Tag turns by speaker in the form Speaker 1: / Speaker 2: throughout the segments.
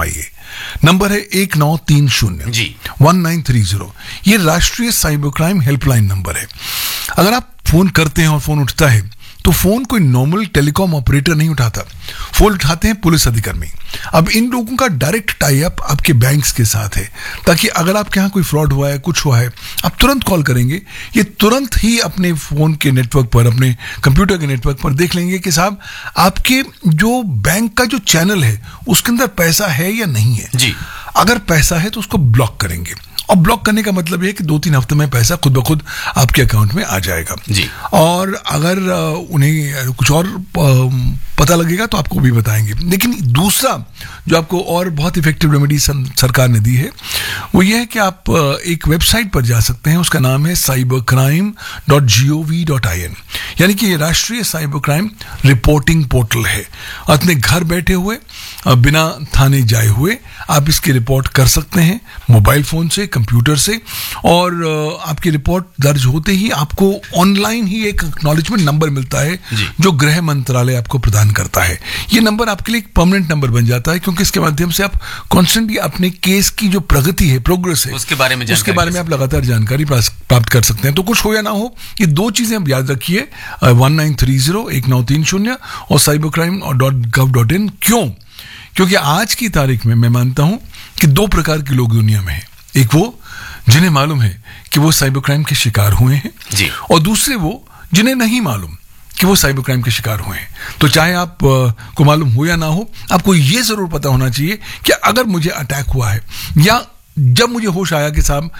Speaker 1: घुमाइए। Number है 1930
Speaker 2: जी
Speaker 1: 1930। ये राष्ट्रीय साइबर क्राइम हेल्पलाइन नंबर है। अगर आप फोन करते हैं और फोन उठता है तो फोन कोई नॉर्मल टेलीकॉम ऑपरेटर नहीं उठाता, फोन उठाते हैं पुलिस अधिकारी। अब इन लोगों का डायरेक्ट टाई अप आपके बैंक्स के साथ है, ताकि अगर आपके यहाँ कोई फ्रॉड हुआ है, कुछ हुआ है, आप तुरंत कॉल करेंगे, ये तुरंत ही अपने फोन के नेटवर्क पर, अपने कंप्यूटर के नेटवर्क पर देख लेंगे कि साहब आपके जो बैंक का जो चैनल है उसके अंदर पैसा है या नहीं है
Speaker 2: जी।
Speaker 1: अगर पैसा है तो उसको ब्लॉक करेंगे, और ब्लॉक करने का मतलब है कि 2-3 हफ्ते में पैसा खुद ब खुद आपके अकाउंट में आ जाएगा
Speaker 2: जी।
Speaker 1: और अगर उन्हें कुछ और पता लगेगा तो आपको भी बताएंगे। लेकिन दूसरा जो आपको और बहुत इफेक्टिव रेमेडी सरकार ने दी है वो ये है कि आप एक वेबसाइट पर जा सकते हैं, उसका नाम है cybercrime.gov.in, यानी कि ये राष्ट्रीय साइबर क्राइम रिपोर्टिंग पोर्टल है। अपने घर बैठे हुए बिना थाने जाए हुए आप इसकी रिपोर्ट कर सकते हैं मोबाइल फोन से, कंप्यूटर से, और आपकी रिपोर्ट दर्ज होते ही आपको ऑनलाइन ही एक एक्नॉलेजमेंट नंबर मिलता है जो गृह मंत्रालय आपको प्रदान करता है। ये नंबर आपके लिए एक परमानेंट नंबर बन जाता है, क्योंकि इसके माध्यम से आप कॉन्स्टेंटली अपने केस की जो प्रगति है, प्रोग्रेस है, उसके बारे में आप लगातार जानकारी प्राप्त कर सकते हैं। तो कुछ हो या ना हो, ये दो चीजें आप याद रखिए, 1930 और cybercrime.gov.in। क्योंकि आज की तारीख में मैं मानता हूं कि दो प्रकार के लोग दुनिया में हैं। एक वो जिन्हें मालूम है कि वो साइबर क्राइम के शिकार हुए हैं
Speaker 2: जी,
Speaker 1: और दूसरे वो जिन्हें नहीं मालूम कि वो साइबर क्राइम के शिकार हुए हैं। तो चाहे आप को मालूम हो या ना हो, आपको ये जरूर पता होना चाहिए कि अगर मुझे अटैक हुआ है या जब मुझे होश आया कि साहब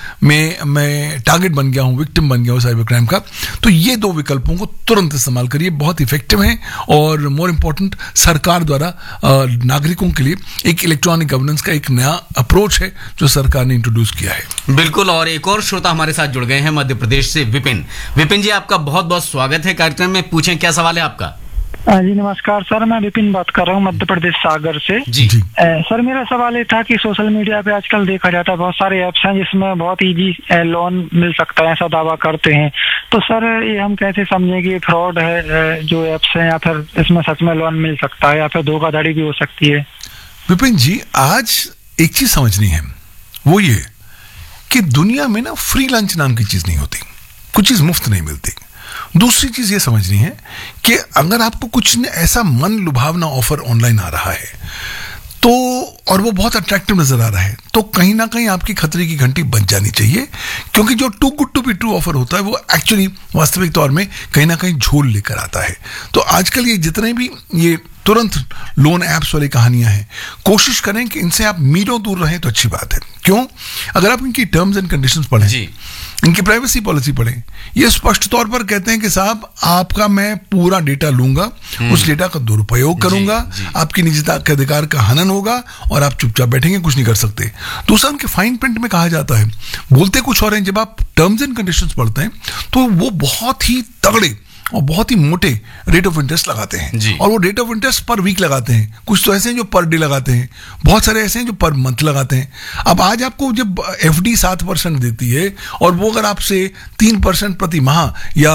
Speaker 1: मैं टारगेट बन गया हूं, विक्टिम बन गया हूं साइबर क्राइम का, तो ये दो विकल्पों को तुरंत इस्तेमाल करिए, बहुत इफेक्टिव हैं। और मोर इंपॉर्टेंट, सरकार द्वारा नागरिकों के लिए एक इलेक्ट्रॉनिक गवर्नेंस का एक नया अप्रोच है जो सरकार ने इंट्रोड्यूस किया है।
Speaker 2: बिल्कुल। और एक और श्रोता हमारे साथ जुड़ गए हैं मध्य प्रदेश से, विपिन जी, आपका बहुत बहुत स्वागत है कार्यक्रम में। पूछें, क्या सवाल है आपका?
Speaker 3: जी नमस्कार सर, मैं विपिन बात कर रहा हूँ मध्य प्रदेश सागर से।
Speaker 2: जी
Speaker 3: सर, मेरा सवाल ये था कि सोशल मीडिया पे आजकल देखा जाता है बहुत सारे ऐप्स हैं जिसमें बहुत इजी लोन मिल सकता है, ऐसा दावा करते हैं। तो सर ये हम कैसे समझें कि फ्रॉड है जो ऐप्स हैं, या फिर इसमें सच में लोन मिल सकता है, या फिर धोखाधड़ी भी हो सकती है?
Speaker 1: विपिन जी, आज एक चीज समझनी है, वो ये कि दुनिया में ना फ्री लंच नाम की चीज नहीं होती, कुछ चीज मुफ्त नहीं मिलती। दूसरी चीज ये समझनी है कि अगर आपको कुछ ऐसा मन लुभावना ऑफर ऑनलाइन आ रहा है तो, और वो बहुत अट्रैक्टिव नजर आ रहा है, तो कहीं ना कहीं आपकी खतरे की घंटी बज जानी चाहिए, क्योंकि जो to good to be true offer होता है वो एक्चुअली वास्तविक तौर में कहीं ना कहीं झोल लेकर आता है। तो आजकल ये जितने भी ये तुरंत लोन ऐप्स वाली कहानियां हैं, कोशिश करें कि इनसे आप मीलों दूर रहें तो अच्छी बात है। क्यों? अगर आप इनकी टर्म्स एंड कंडीशंस पढ़ें जी, इनकी प्राइवेसी पॉलिसी पढ़ें, ये स्पष्ट तौर पर कहते हैं कि साहब आपका मैं पूरा डेटा लूंगा, उस डेटा का दुरुपयोग करूंगा, आपकी निजता के अधिकार का हनन होगा और आप चुपचाप बैठेंगे, कुछ नहीं कर सकते। दूसरा, उनके फाइन प्रिंट में कहा जाता है, बोलते कुछ और हैं, जब आप टर्म्स एंड कंडीशंस पढ़ते हैं तो वो बहुत ही तगड़े और बहुत ही मोटे रेट ऑफ इंटरेस्ट लगाते हैं, और वो रेट ऑफ इंटरेस्ट पर वीक लगाते हैं। कुछ तो ऐसे हैं जो पर डे लगाते हैं, बहुत सारे ऐसे हैं जो पर मंथ लगाते हैं। अब आज आपको जब एफडी 7% देती है और वो अगर आपसे 3% प्रति माह या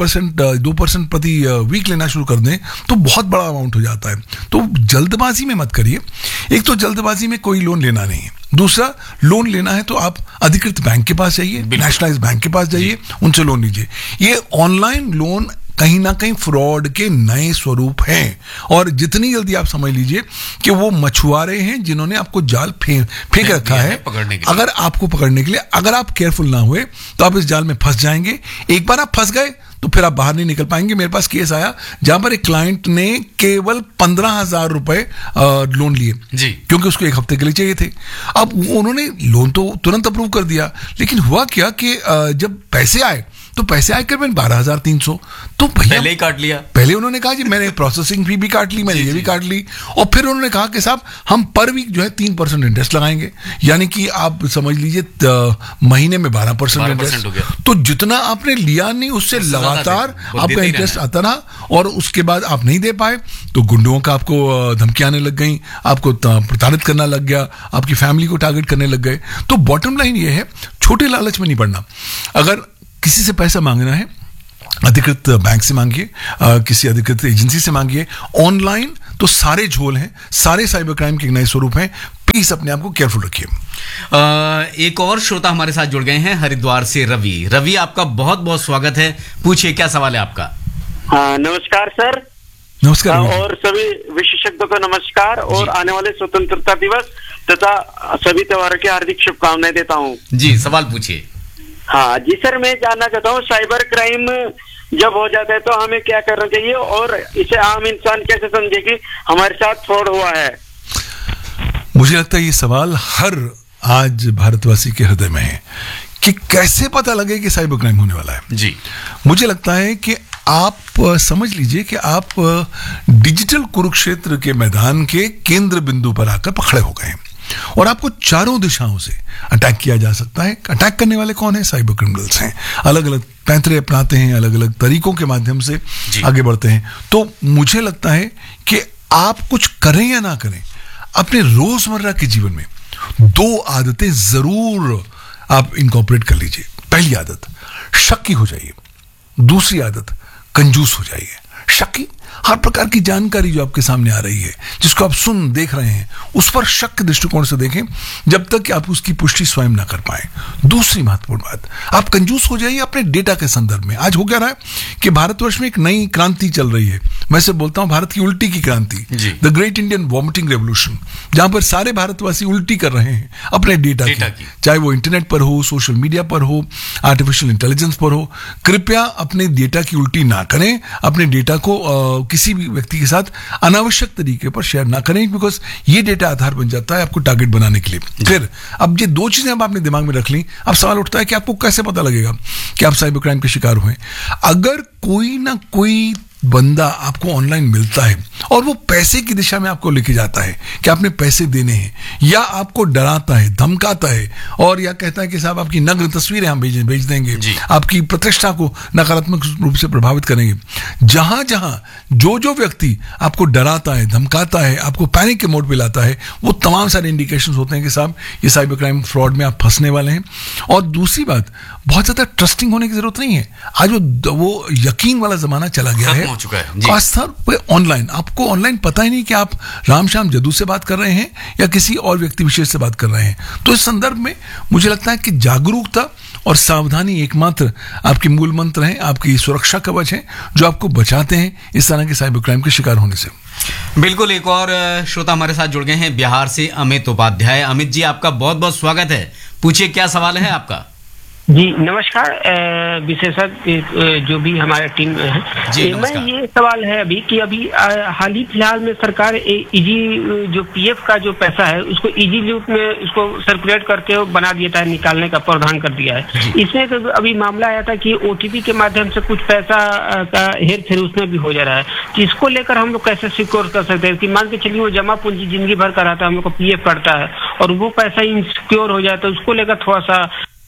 Speaker 1: 2% प्रति वीक लेना शुरू कर दें तो बहुत बड़ा अमाउंट हो जाता है। तो जल्दबाजी में मत करिए। एक तो जल्दबाजी में कोई लोन लेना नहीं है, दूसरा, लोन लेना है तो आप अधिकृत बैंक के पास जाइए, नेशनलाइज बैंक के पास जाइए, उनसे लोन लीजिए। ये ऑनलाइन लोन कहीं ना कहीं फ्रॉड के नए स्वरूप हैं, और जितनी जल्दी आप समझ लीजिए कि वो मछुआरे हैं जिन्होंने आपको जाल फेंक रखा है अगर आपको पकड़ने के लिए। अगर आप केयरफुल ना हुए तो आप इस जाल में फंस जाएंगे। एक बार आप फंस गए तो फिर आप बाहर नहीं निकल पाएंगे। मेरे पास केस आया जहां पर एक क्लाइंट ने केवल 15,000 रुपए लोन लिए जी, क्योंकि उसको एक हफ्ते के लिए चाहिए थे। अब उन्होंने लोन तो तुरंत अप्रूव कर दिया, लेकिन हुआ क्या कि जब पैसे आए तो पैसे आए करीबन 12,300। तो भैया
Speaker 2: पहले ही काट लिया।
Speaker 1: पहले उन्होंने कहा जी मैंने प्रोसेसिंग फी भी काट ली, मैंने ये भी काट ली, और फिर उन्होंने कहा कि साहब हम पर वीक जो है 3% इंटरेस्ट लगाएंगे, यानी कि आप समझ लीजिए महीने में 12% इंटरेस्ट। तो जितना आपने लिया नहीं उससे लगातार आपका इंटरेस्ट आता रहा, और उसके बाद आप नहीं दे पाए तो गुंडों का आपको धमकी आने लग गई, आपको प्रताड़ित करना लग गया, आपकी फैमिली को टारगेट करने लग गए। तो बॉटम लाइन ये है, छोटे लालच में नहीं पड़ना। अगर किसी से पैसा मांगना है, अधिकृत बैंक से मांगिए, किसी अधिकृत एजेंसी से मांगिए। ऑनलाइन तो सारे झोल हैं, सारे साइबर क्राइम के एक नए स्वरूप हैं। प्लीज अपने आप को केयरफुल रखिए।
Speaker 2: एक और श्रोता हमारे साथ जुड़ गए हैं हरिद्वार से, रवि। रवि, आपका बहुत बहुत स्वागत है, पूछिए क्या सवाल है आपका।
Speaker 4: हाँ, नमस्कार सर।
Speaker 1: नमस्कार।
Speaker 4: और सभी विशेषज्ञों को नमस्कार, और आने वाले स्वतंत्रता दिवस तथा सभी त्योहारों की हार्दिक शुभकामनाएं देता हूँ।
Speaker 2: जी, सवाल पूछिए।
Speaker 4: हाँ जी सर, मैं जानना चाहता हूँ साइबर क्राइम जब हो जाता है तो हमें क्या करना चाहिए, और इसे आम इंसान कैसे समझे कि हमारे साथ फ्रॉड हुआ है।
Speaker 1: मुझे लगता है ये सवाल हर आज भारतवासी के हृदय में है कि कैसे पता लगे कि साइबर क्राइम होने वाला है।
Speaker 2: जी,
Speaker 1: मुझे लगता है कि आप समझ लीजिए कि आप डिजिटल कुरुक्षेत्र के मैदान के केंद्र बिंदु पर आकर पकड़े हो गए हैं और आपको चारों दिशाओं से अटैक किया जा सकता है। अटैक करने वाले कौन है? साइबर क्रिमिनल्स हैं। अलग अलग पैंतरे अपनाते हैं, अलग अलग तरीकों के माध्यम से आगे बढ़ते हैं। तो मुझे लगता है कि आप कुछ करें या ना करें, अपने रोजमर्रा के जीवन में 2 आदतें जरूर आप इनकॉर्पोरेट कर लीजिए। पहली आदत, शक्की हो जाइए। दूसरी आदत, कंजूस हो जाइए। शक्की, हर प्रकार की जानकारी जो आपके सामने आ रही है, जिसको आप सुन देख रहे हैं, उस पर शक के दृष्टिकोण से देखें जब तक कि आप उसकी पुष्टि स्वयं ना कर पाए। दूसरी महत्वपूर्ण बात, आप कंजूस हो जाइए अपने डेटा के संदर्भ में। आज हो क्या रहा है कि भारतवर्ष में एक नई क्रांति चल रही है। मैं से बोलता हूं भारत की उल्टी की क्रांति, the great Indian vomiting revolution, जहां पर सारे भारतवासी उल्टी कर रहे हैं अपने डेटा की, चाहे वो इंटरनेट पर हो, सोशल मीडिया पर हो, आर्टिफिशियल इंटेलिजेंस पर हो। कृपया अपने डेटा की उल्टी ना करें, अपने डेटा को किसी भी व्यक्ति के साथ अनावश्यक तरीके पर शेयर ना करें, बिकॉज ये डेटा आधार बन जाता है आपको टारगेट बनाने के लिए। फिर अब ये 2 चीजें अब आपने दिमाग में रख ली, अब सवाल उठता है कि आपको कैसे पता लगेगा कि आप साइबर क्राइम के शिकार हुए। अगर कोई ना कोई बंदा आपको ऑनलाइन मिलता है और वो पैसे की दिशा में आपको लेके जाता है कि आपने पैसे देने हैं, या आपको डराता है, धमकाता है, और या कहता है कि साहब आपकी नग्न तस्वीरें हम भेज देंगे, आपकी प्रतिष्ठा को नकारात्मक रूप से प्रभावित करेंगे। जहां जहां जो व्यक्ति आपको डराता है, धमकाता है, आपको पैनिक के मोड पे लाता है, वो तमाम सारे इंडिकेशंस होते हैं कि साहब ये साइबर क्राइम फ्रॉड में आप फंसने वाले हैं। और दूसरी बात, बहुत ज्यादा ट्रस्टिंग होने की जरूरत नहीं है। आज वो यकीन वाला जमाना चला गया है,
Speaker 2: हो चुका है।
Speaker 1: खास तौर पे ऑनलाइन। आपको ऑनलाइन पता ही नहीं कि आप रामश्याम जदू से बात कर रहे हैं या किसी और व्यक्ति विशेष से बात कर रहे हैं। तो इस संदर्भ में मुझे लगता है कि जागरूकता और सावधानी एकमात्र आपके मूल मंत्र हैं, आपकी सुरक्षा कवच हैं, जो आपको बचाते हैं इस तरह के साइबर क्राइम के शिकार होने से।
Speaker 2: बिल्कुल। एक और श्रोता हमारे साथ जुड़ गए हैं बिहार से, अमित उपाध्याय। अमित जी, आपका बहुत बहुत स्वागत है, पूछिए क्या सवाल है आपका।
Speaker 5: जी नमस्कार विशेषज्ञ जो भी हमारे टीम में है। मैं ये सवाल है अभी कि अभी हाल ही फिलहाल में सरकार इजी जो पीएफ का जो पैसा है उसको इजी लूप में उसको सर्कुलेट करके बना दिया था, निकालने का प्रावधान कर दिया है। इसमें तो अभी मामला आया था कि ओटीपी के माध्यम से कुछ पैसा का हेर फेर उसमें भी हो जा रहा है। तो इसको लेकर हम लोग कैसे सिक्योर कर सकते हैं कि मान के चलिए वो जमा पूंजी जिंदगी भर का रहता है, हम लोग को पीएफ कटता है और वो पैसा इनसिक्योर हो जाए, तो उसको लेकर थोड़ा सा।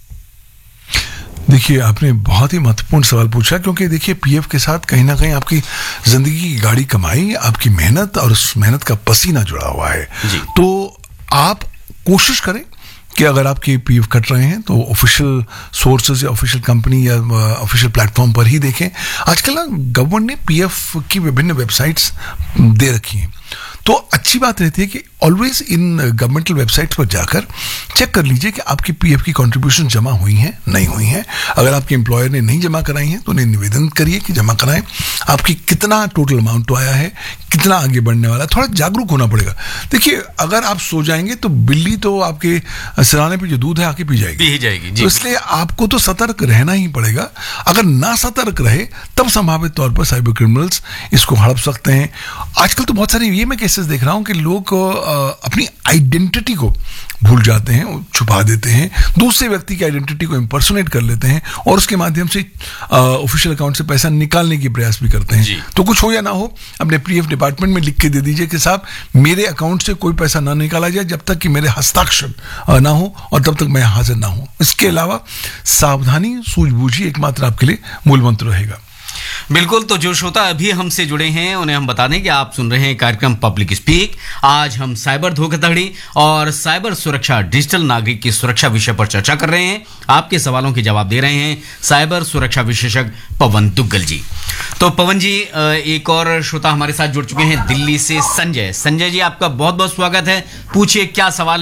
Speaker 1: देखिए, आपने बहुत ही महत्वपूर्ण सवाल पूछा, क्योंकि देखिए पीएफ के साथ कहीं ना कहीं आपकी जिंदगी की गाड़ी कमाई, आपकी मेहनत और उस मेहनत का पसीना जुड़ा हुआ है। तो आप कोशिश करें कि अगर आपके पीएफ कट रहे हैं तो ऑफिशियल सोर्सेज या ऑफिशियल कंपनी या ऑफिशियल प्लेटफॉर्म पर ही देखें। आजकल ना गवर्नमेंट ने पीएफ की विभिन्न वेबसाइट्स दे रखी हैं, तो अच्छी बात रहती है कि ऑलवेज इन गवर्नमेंटल वेबसाइट्स पर जाकर चेक कर लीजिए कि आपकी पीएफ की कंट्रीब्यूशन जमा हुई हैं, नहीं हुई हैं। अगर आपके एम्प्लॉयर ने नहीं जमा कराई हैं तो उन्हें निवेदन करिए कि जमा कराएं। आपकी कितना टोटल अमाउंट तो आया है, कितना आगे बढ़ने वाला है, थोड़ा जागरूक होना पड़ेगा। देखिए, अगर आप सो जाएंगे तो बिल्ली तो आपके सिराने पे जो दूध है आके पी जाएगी। तो इसलिए आपको तो सतर्क रहना ही पड़ेगा। अगर ना सतर्क रहे तब संभावित तौर पर साइबर क्रिमिनल्स इसको हड़प सकते हैं। आजकल तो बहुत सारे ये मैं केसेस देख रहा हूं कि लोग अपनी आइडेंटिटी को भूल जाते हैं, छुपा देते हैं, दूसरे व्यक्ति की आइडेंटिटी को इंपर्सोनेट कर लेते हैं और उसके माध्यम से ऑफिशियल अकाउंट से पैसा निकालने की प्रयास भी करते हैं। तो कुछ हो या ना हो, अपने पीएफ डिपार्टमेंट में लिख के दे दीजिए कि साहब मेरे अकाउंट से कोई पैसा ना निकाला जाए जब तक कि मेरे हस्ताक्षर ना हो और तब तक मैं हाजिर ना हूं। इसके अलावा सावधानी, सूझबूझ ही एकमात्र आपके लिए मूल मंत्र रहेगा।
Speaker 2: बिल्कुल, तो जो श्रोता अभी हमसे जुड़े हैं उन्हें हम बता दें कि आप सुन रहे हैं कार्यक्रम पब्लिक स्पीक। आज हम साइबर धोखाधड़ी और साइबर सुरक्षा, डिजिटल नागरिक की सुरक्षा विषय पर चर्चा कर रहे हैं। आपके सवालों के जवाब दे रहे हैं साइबर सुरक्षा विशेषज्ञ पवन दुग्गल जी। तो पवन जी, एक और श्रोता हमारे साथ जुड़ चुके हैं दिल्ली से, संजय। संजय जी, आपका बहुत बहुत स्वागत है। पूछिए क्या सवाल है।